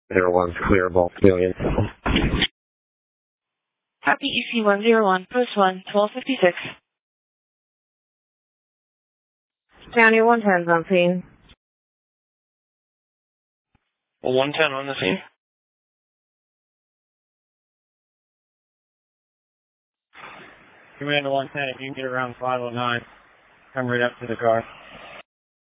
01 clear bulk million. Happy EC101, post 1, 1256. County 110's on scene. 110 on the scene. Commander 110, if you can get around 509, come right up to the car.